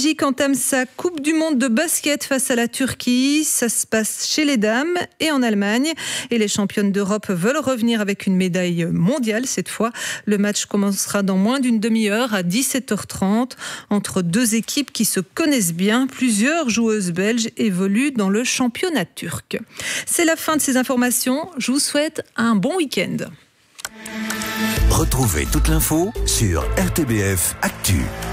La Belgique entame sa Coupe du Monde de basket face à la Turquie. Ça se passe chez les dames et en Allemagne. Et les championnes d'Europe veulent revenir avec une médaille mondiale cette fois. Le match commencera dans moins d'une demi-heure à 17h30 entre deux équipes qui se connaissent bien. Plusieurs joueuses belges évoluent dans le championnat turc. C'est la fin de ces informations. Je vous souhaite un bon week-end. Retrouvez toute l'info sur RTBF Actu.